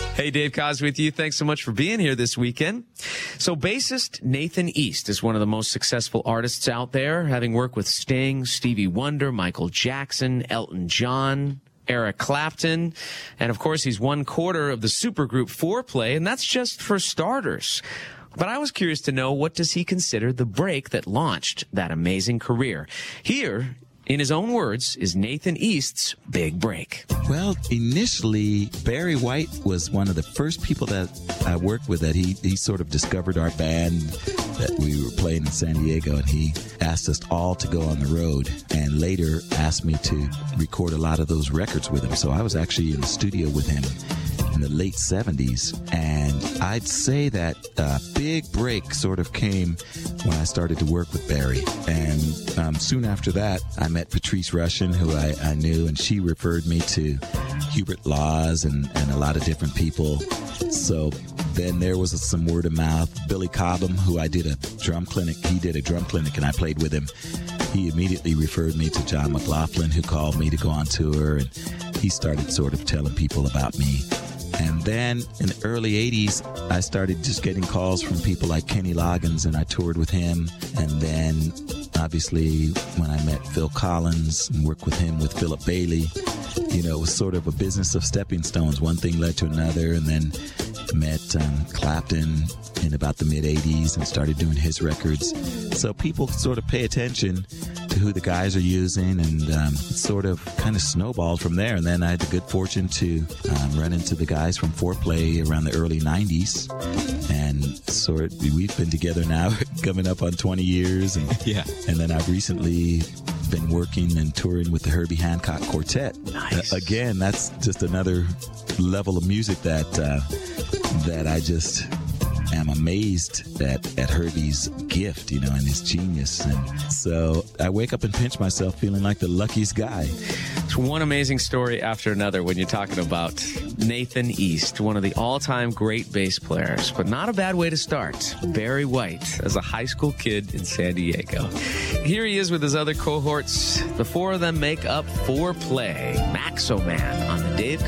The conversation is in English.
Hey, Dave Cos with you. Thanks so much for being here this weekend. So bassist Nathan East is one of the most successful artists out there, having worked with Sting, Stevie Wonder, Michael Jackson, Elton John, Eric Clapton, and of course he's one quarter of the supergroup 4Play, and that's just for starters. But I was curious to know, what does he consider the break that launched that amazing career? Here, in his own words, is Nathan East's big break. Well, initially, Barry White was one of the first people that I worked with that he sort of discovered our band that we were playing in San Diego, and he asked us all to go on the road and later asked me to record a lot of those records with him. So I was actually in the studio with him in the late 70s, and I'd say that big break sort of came when I started to work with Barry. And soon after that, I met Patrice Rushen, who I knew, and she referred me to Hubert Laws and a lot of different people. So then there was some word of mouth. Billy Cobham, who I did a drum clinic, he did a drum clinic and I played with him. He immediately referred me to John McLaughlin, who called me to go on tour, and he started sort of telling people about me. And then in the early 80s, I started just getting calls from people like Kenny Loggins, and I toured with him. And then, obviously, when I met Phil Collins and worked with him with Philip Bailey, you know, it was sort of a business of stepping stones. One thing led to another, and then met Clapton in about the mid-80s and started doing his records. So people sort of pay attention to who the guys are using, and it sort of kind of snowballed from there. And then I had the good fortune to run into the guys from 4Play around the early 90s, and we've been together now coming up on 20 years. And, yeah. And then I've recently been working and touring with the Herbie Hancock Quartet. Nice. Again, that's just another level of music that I just am amazed at Herbie's gift, you know, and his genius. And so I wake up and pinch myself feeling like the luckiest guy. It's one amazing story after another when you're talking about Nathan East, one of the all-time great bass players, but not a bad way to start. Barry White as a high school kid in San Diego. Here he is with his other cohorts. The four of them make up 4Play, Maxo Man on the Dave